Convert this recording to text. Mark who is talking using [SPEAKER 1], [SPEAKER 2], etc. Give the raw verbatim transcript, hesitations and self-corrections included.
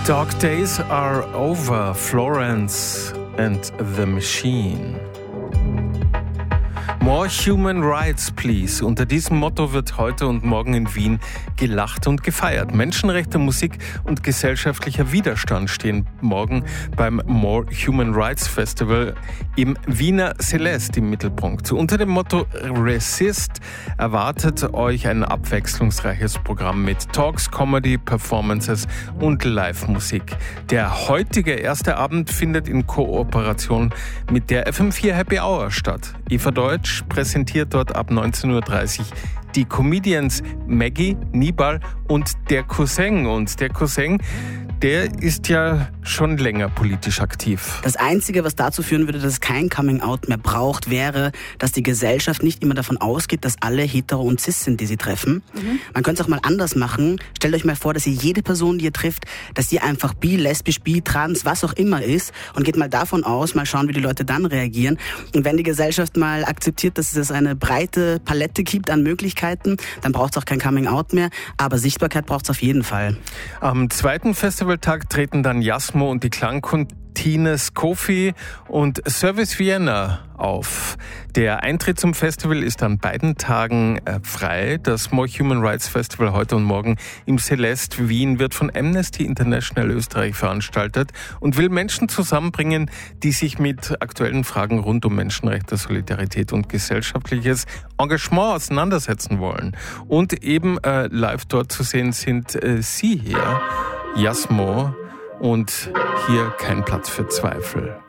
[SPEAKER 1] Dark days are over, Florence and the Machine. More Human Rights, please. Unter diesem Motto wird heute und morgen in Wien gelacht und gefeiert. Menschenrechte, Musik und gesellschaftlicher Widerstand stehen morgen beim More Human Rights Festival im Wiener Celeste im Mittelpunkt. Unter dem Motto Resist erwartet euch ein abwechslungsreiches Programm mit Talks, Comedy, Performances und Live-Musik. Der heutige erste Abend findet in Kooperation mit der F M vier Happy Hour statt. Eva Deutsch präsentiert dort ab neunzehn Uhr dreißig die Comedians Maggie, Nibal und der Cousin. Und der Cousin, der ist ja schon länger politisch aktiv.
[SPEAKER 2] Das Einzige, was dazu führen würde, dass es kein Coming-out mehr braucht, wäre, dass die Gesellschaft nicht immer davon ausgeht, dass alle hetero und cis sind, die sie treffen. Mhm. Man könnte es auch mal anders machen. Stellt euch mal vor, dass ihr jede Person, die ihr trifft, dass sie einfach bi, lesbisch, bi, trans, was auch immer ist und geht mal davon aus, mal schauen, wie die Leute dann reagieren. Und wenn die Gesellschaft mal akzeptiert, dass es eine breite Palette gibt an Möglichkeiten, dann braucht es auch kein Coming-out mehr. Aber Sichtbarkeit braucht es auf jeden Fall.
[SPEAKER 1] Am zweiten Festivaltag treten dann Jasmo und die Klangkontines Kofi und Service Vienna auf. Der Eintritt zum Festival ist an beiden Tagen äh, frei. Das More Human Rights Festival heute und morgen im Celeste Wien wird von Amnesty International Österreich veranstaltet und will Menschen zusammenbringen, die sich mit aktuellen Fragen rund um Menschenrechte, Solidarität und gesellschaftliches Engagement auseinandersetzen wollen. Und eben äh, live dort zu sehen sind äh, Sie hier, Jasmo, und hier kein Platz für Zweifel.